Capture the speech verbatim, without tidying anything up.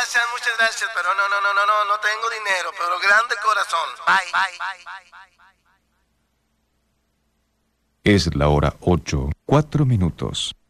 gracias, muchas gracias, pero no, no, no, no, no, no tengo dinero, pero grande corazón. Bye. Es la hora ocho, cuatro minutos.